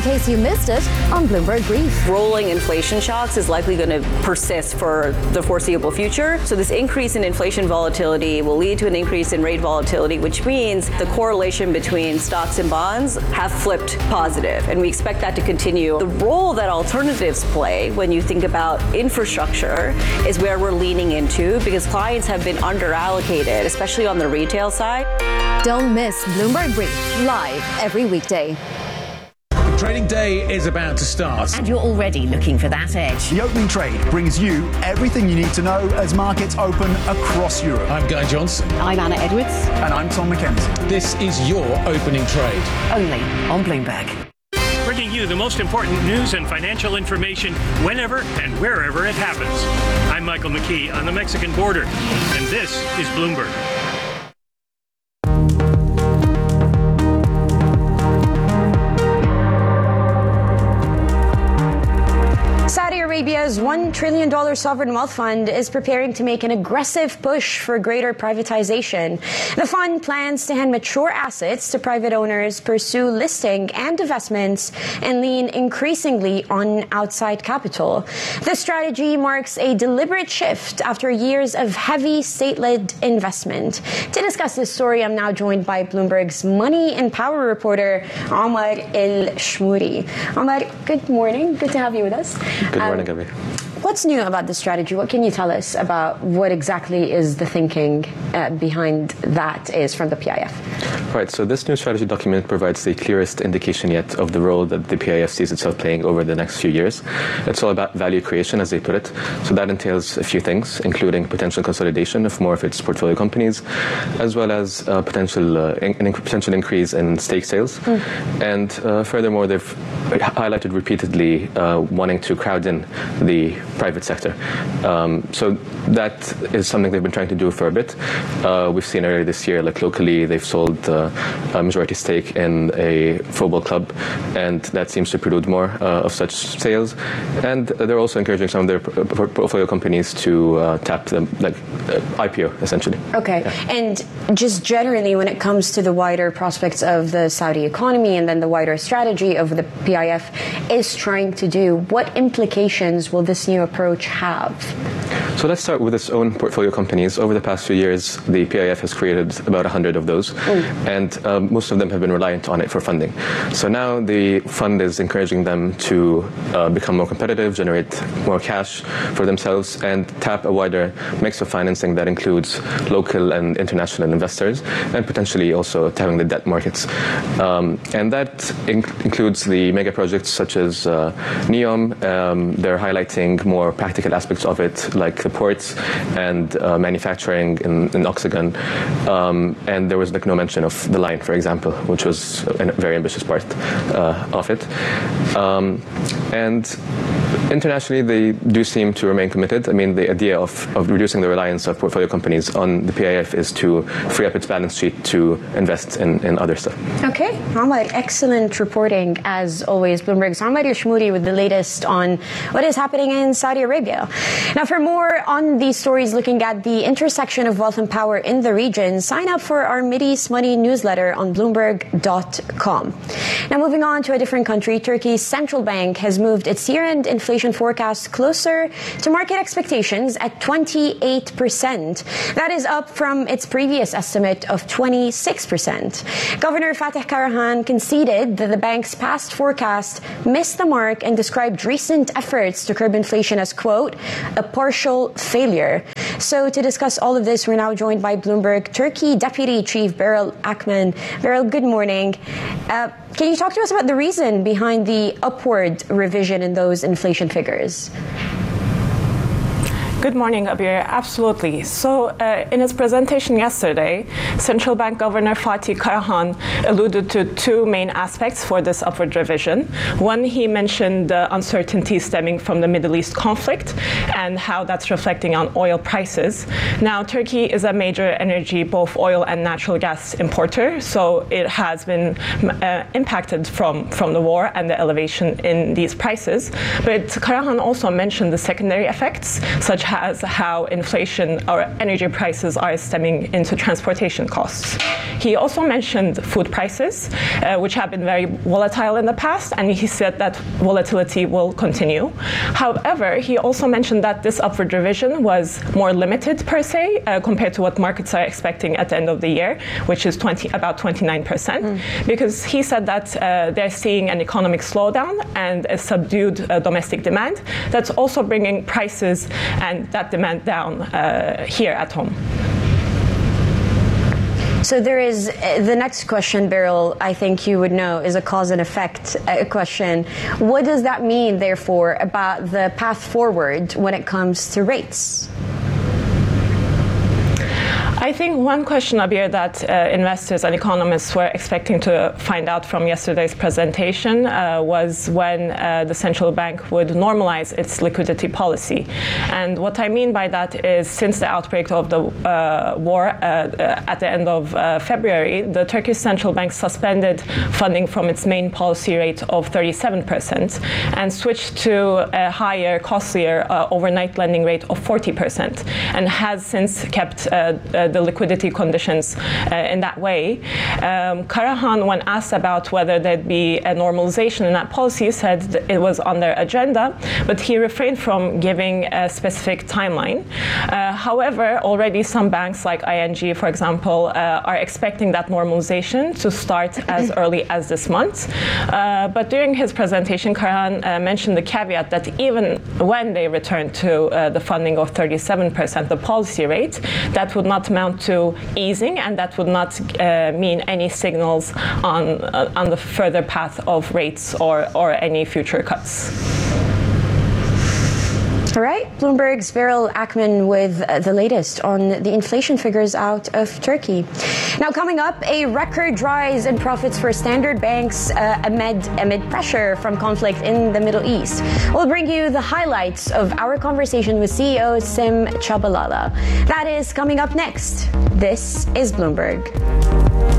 case you missed it on Bloomberg Brief. Rolling inflation shocks is likely going to persist for the foreseeable future. So this increase in inflation volatility will lead to an increase in rate volatility, which means the correlation between stocks and bonds have flipped positive. And we expect that to continue. The role that alternatives play when you think about infrastructure is where we're leaning into, because clients have been underallocated, especially on the retail side. Don't miss Bloomberg Brief, live every weekday. Trading day is about to start. And you're already looking for that edge. The opening trade brings you everything you need to know as markets open across Europe. I'm Guy Johnson. I'm Anna Edwards. And I'm Tom Mackenzie. This is your opening trade. Only on Bloomberg. Bringing you the most important news and financial information whenever and wherever it happens. I'm Michael McKee on the Mexican border, and this is Bloomberg. Saudi Arabia's $1 trillion sovereign wealth fund is preparing to make an aggressive push for greater privatization. The fund plans to hand mature assets to private owners, pursue listing and divestments, and lean increasingly on outside capital. This strategy marks a deliberate shift after years of heavy state-led investment. To discuss this story, I'm now joined by Bloomberg's Money and Power reporter, Omar El Shmouri. Omar, good morning. Good to have you with us. Good morning, Gabi. What's new about this strategy? What can you tell us about what exactly is the thinking behind that is from the PIF? Right, so this new strategy document provides the clearest indication yet of the role that the PIF sees itself playing over the next few years. It's all about value creation, as they put it. So that entails a few things, including potential consolidation of more of its portfolio companies, as well as potential increase in stake sales. And furthermore, they've highlighted repeatedly wanting to crowd in the private sector. So that is something they've been trying to do for a bit. We've seen earlier this year, like locally, they've sold a majority stake in a football club, and that seems to prelude more of such sales. And they're also encouraging some of their portfolio companies to tap them, like IPO, essentially. Okay. Yeah. And just generally, when it comes to the wider prospects of the Saudi economy and then the wider strategy of the PIF is trying to do, what implications will this new approach have? So let's start with its own portfolio companies. Over the past few years, the PIF has created about 100 of those, and most of them have been reliant on it for funding. So now the fund is encouraging them to become more competitive, generate more cash for themselves, and tap a wider mix of financing that includes local and international investors, and potentially also tapping the debt markets. And that includes the mega projects such as NEOM. They're highlighting more practical aspects of it, like the ports and manufacturing in Oxagon. And there was no mention of the line, for example, which was a very ambitious part of it. And internationally, they do seem to remain committed. I mean, the idea of reducing the reliance of portfolio companies on the PIF is to free up its balance sheet to invest in other stuff. Okay. Omar, excellent reporting, as always. Bloomberg's Omar El Shmouri with the latest on what is happening in Saudi Arabia. Now, for more on these stories looking at the intersection of wealth and power in the region, sign up for our Mideast Money newsletter on Bloomberg.com. Now, moving on to a different country, Turkey's central bank has moved its year-end inflation forecast closer to market expectations at 28%. That is up from its previous estimate of 26%. Governor Fatih Karahan conceded that the bank's past forecast missed the mark and described recent efforts to curb inflation as, quote, a partial failure. So to discuss all of this, we're now joined by Bloomberg Turkey Deputy Chief Beryl Akman. Beryl, good morning. Can you talk to us about the reason behind the upward revision in those inflation figures? Good morning, Abir. Absolutely. So in his presentation yesterday, Central Bank Governor Fatih Karahan alluded to two main aspects for this upward revision. One, he mentioned the uncertainty stemming from the Middle East conflict and how that's reflecting on oil prices. Now, Turkey is a major energy, both oil and natural gas importer, so it has been impacted from the war and the elevation in these prices. But Karahan also mentioned the secondary effects, such has how inflation or energy prices are stemming into transportation costs. He also mentioned food prices, which have been very volatile in the past, and he said that volatility will continue. However, he also mentioned that this upward revision was more limited per se compared to what markets are expecting at the end of the year, which is about 29%, because he said that they're seeing an economic slowdown and a subdued domestic demand that's also bringing prices and that demand down here at home. So there is the next question, Beryl, I think you would know, is a cause and effect question. What does that mean, therefore, about the path forward when it comes to rates? I think one question, Abir, that investors and economists were expecting to find out from yesterday's presentation was when the central bank would normalize its liquidity policy. And what I mean by that is, since the outbreak of the war at the end of February, the Turkish central bank suspended funding from its main policy rate of 37% and switched to a higher, costlier overnight lending rate of 40%, and has since kept the liquidity conditions in that way. Karahan, when asked about whether there'd be a normalization in that policy, said that it was on their agenda, but he refrained from giving a specific timeline. However, already some banks like ING, for example, are expecting that normalization to start as early as this month. But during his presentation, Karahan mentioned the caveat that even when they return to the funding of 37%, the policy rate, that would not amount to easing, and that would not mean any signals on the further path of rates or any future cuts. All right, Bloomberg's Beryl Akman with the latest on the inflation figures out of Turkey. Now, coming up, a record rise in profits for standard banks amid pressure from conflict in the Middle East. We'll bring you the highlights of our conversation with CEO Sim Chabalala. That is coming up next. This is Bloomberg.